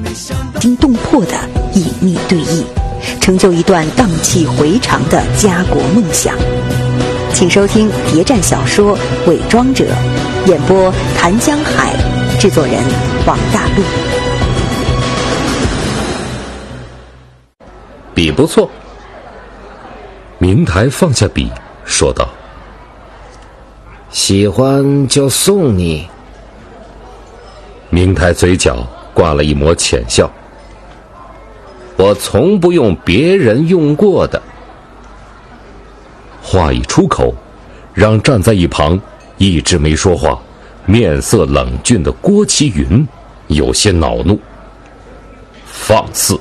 惊动魄的隐秘对弈，成就一段荡气回肠的家国梦想。请收听谍战小说《伪装者》，演播谭江海，制作人王大陆。 笔不错。明台放下笔说道， 喜欢就送你。 明台嘴角挂了一抹浅笑，我从不用别人用过的。话一出口，让站在一旁一直没说话、面色冷峻的郭麒云有些恼怒。放肆！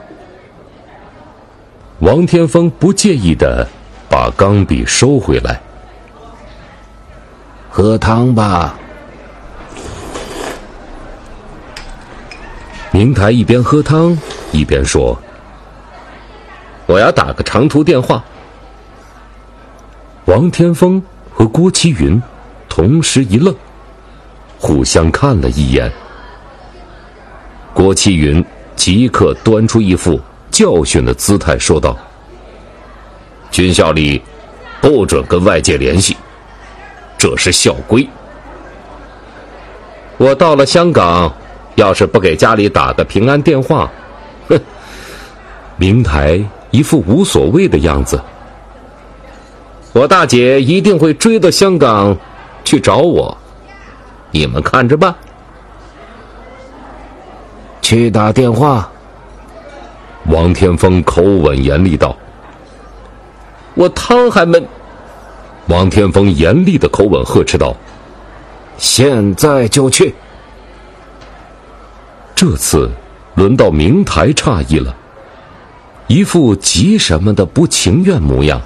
王天风不介意地把钢笔收回来。 喝汤吧。 明台一边喝汤一边说，我要打个长途电话。王天风和郭麒云同时一愣，互相看了一眼。郭麒云即刻端出一副教训的姿态说道，军校里不准跟外界联系，这是校规。我到了香港，要是不给家里打个平安电话，哼！明台一副无所谓的样子。我大姐一定会追到香港去找我，你们看着办。 去打电话。 王天风口吻严厉道。我汤还没……王天风严厉的口吻呵斥道， 现在就去。 这次轮到明台诧异了，一副急什么的不情愿模样。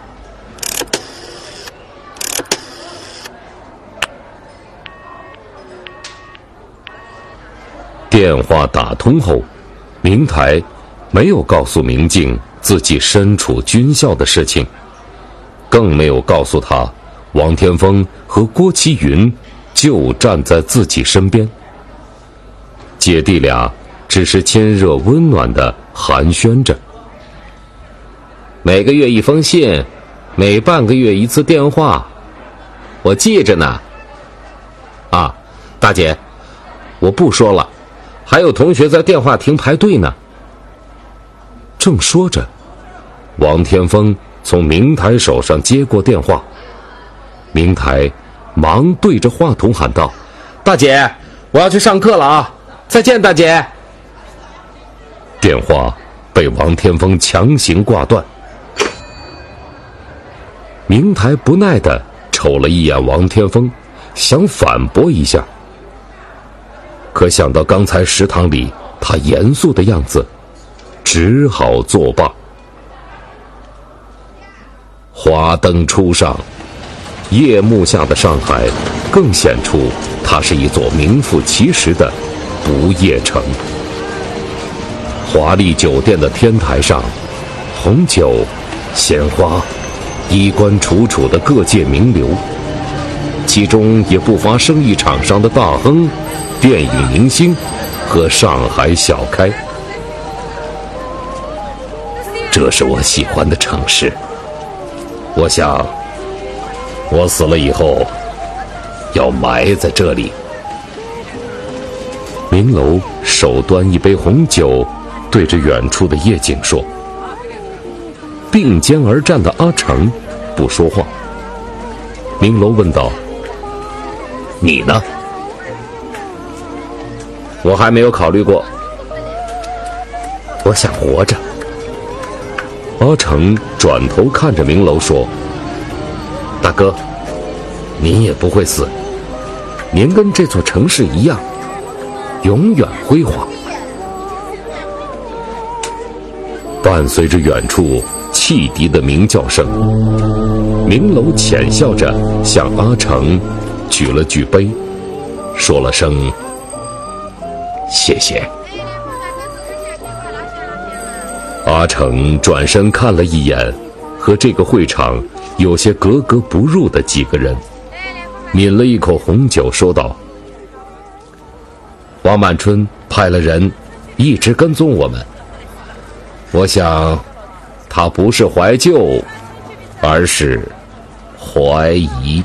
电话打通后，明台没有告诉明镜自己身处军校的事情，更没有告诉他王天风和郭麒云就站在自己身边。姐弟俩只是亲热温暖地寒暄着。每个月一封信，每半个月一次电话，我记着呢。啊，大姐，我不说了，还有同学在电话亭排队呢。正说着，王天风从明台手上接过电话，明台忙对着话筒喊道，大姐，我要去上课了啊，再见大姐。电话被王天风强行挂断。明台不耐地瞅了一眼王天风，想反驳一下，可想到刚才食堂里他严肃的样子，只好作罢。华灯初上，夜幕下的上海更显出它是一座名副其实的不夜城。华丽酒店的天台上，红酒、鲜花、衣冠楚楚的各界名流，其中也不乏生意场上的大亨、电影明星和上海小开。这是我喜欢的城市，我想我死了以后要埋在这里。明楼手端一杯红酒，对着远处的夜景说。并肩而站的阿成不说话。明楼问道，你呢？我还没有考虑过，我想活着。阿成转头看着明楼说，大哥，您也不会死，您跟这座城市一样，永远辉煌。伴随着远处汽笛的鸣叫声，明楼浅笑着向阿成举了举杯，说了声谢谢。阿成转身看了一眼和这个会场有些格格不入的几个人，抿了一口红酒说道，王满春派了人一直跟踪我们。我想，他不是怀旧，而是怀疑。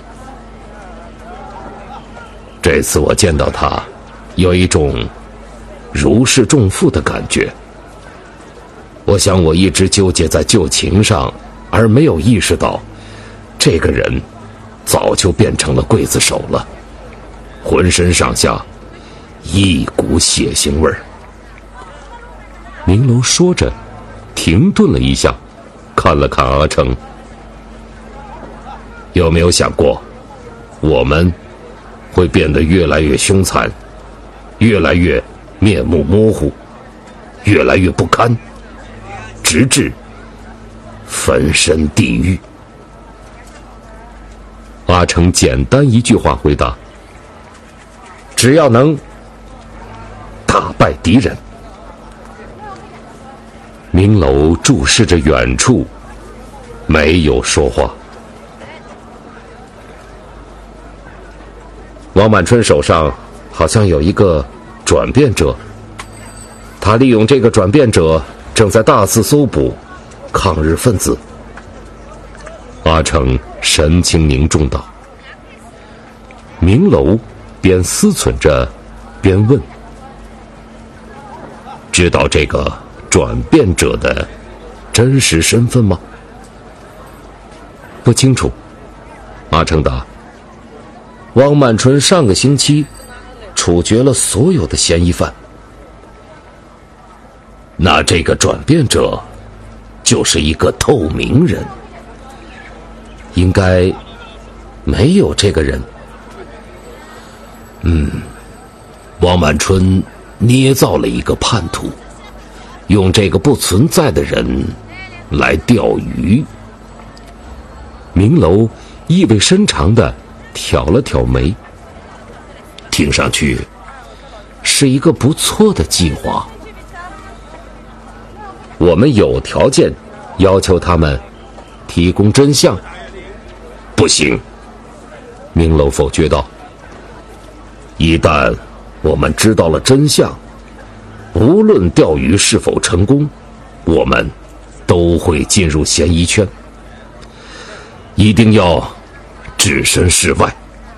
这次我见到他，有一种如释重负的感觉。我想我一直纠结在旧情上，而没有意识到，这个人早就变成了刽子手了，浑身上下一股血腥味儿。明楼说着，停顿了一下，看了看阿成。有没有想过，我们会变得越来越凶残，越来越面目模糊，越来越不堪，直至焚身地狱？阿成简单一句话回答：只要能打败敌人。明楼注视着远处，没有说话。王满春手上好像有一个转变者，他利用这个转变者正在大肆搜捕抗日分子。阿成神情凝重道。明楼边思忖着边问：知道这个转变者的真实身份吗？不清楚。阿成答。汪满春上个星期处决了所有的嫌疑犯。那这个转变者就是一个透明人，应该没有这个人。汪满春捏造了一个叛徒，用这个不存在的人来钓鱼。明楼意味深长地挑了挑眉，听上去是一个不错的计划。我们有条件要求他们提供真相。不行，明楼否决道。一旦我们知道了真相，无论钓鱼是否成功，我们都会进入嫌疑圈，一定要置身事外。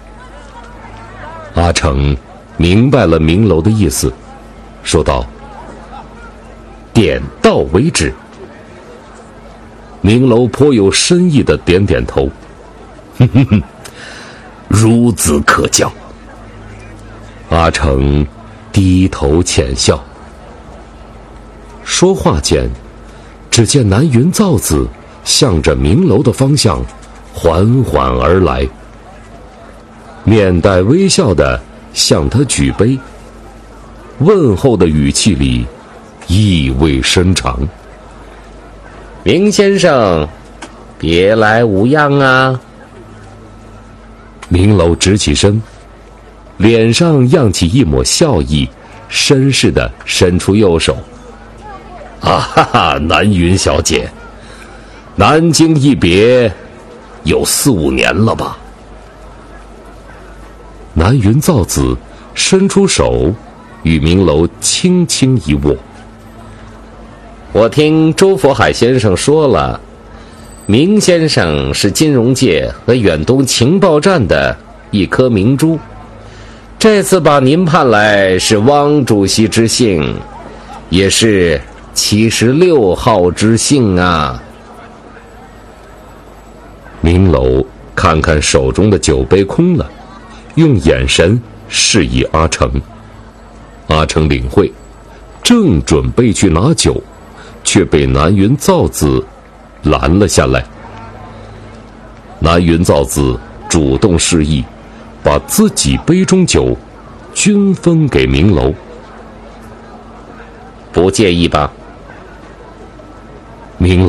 阿成明白了明楼的意思，说道：点到为止。明楼颇有深意的点点头，孺子可教。阿成低头浅笑。说话间，只见南云造子向着明楼的方向缓缓而来，面带微笑地向他举杯，问候的语气里意味深长。明先生，别来无恙啊。明楼直起身，脸上漾起一抹笑意，绅士地伸出右手。啊哈哈，南云小姐，南京一别有4、5年了吧？南云造子伸出手，与明楼轻轻一握。我听周佛海先生说了，明先生是金融界和远东情报站的一颗明珠，这次把您盼来是汪主席之幸，也是76号之幸啊。明楼看看手中的酒杯空了，用眼神示意阿成。阿成领会，正准备去拿酒，却被南云造子拦了下来。南云造子主动示意，把自己杯中酒均分给明楼。不介意吧？明